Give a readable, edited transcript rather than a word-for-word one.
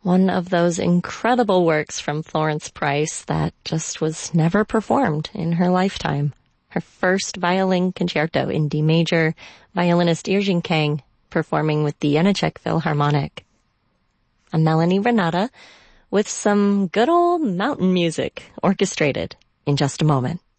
One of those incredible works from Florence Price that just was never performed in her lifetime. Her first violin concerto in D major, violinist Irjin Kang performing with the Janáček Philharmonic. I'm Melanie Renata with some good old mountain music orchestrated in just a moment.